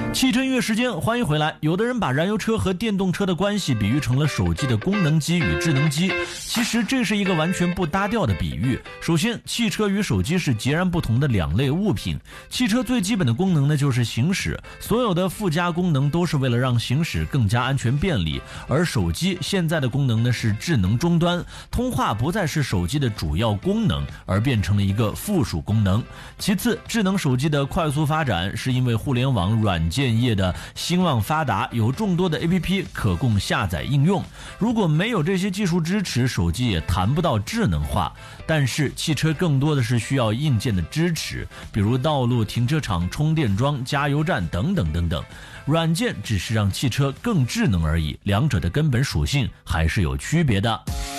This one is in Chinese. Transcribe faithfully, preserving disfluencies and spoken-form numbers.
汽车音乐时间，欢迎回来。有的人把燃油车和电动车的关系比喻成了手机的功能机与智能机，其实这是一个完全不搭调的比喻。首先，汽车与手机是截然不同的两类物品。汽车最基本的功能呢就是行驶，所有的附加功能都是为了让行驶更加安全便利。而手机现在的功能呢是智能终端，通话不再是手机的主要功能，而变成了一个附属功能。其次，智能手机的快速发展是因为互联网软件业的兴旺发达，有众多的 A P P 可供下载应用。如果没有这些技术支持，手机也谈不到智能化。但是汽车更多的是需要硬件的支持，比如道路、停车场、充电桩、加油站等等等等。软件只是让汽车更智能而已，两者的根本属性还是有区别的。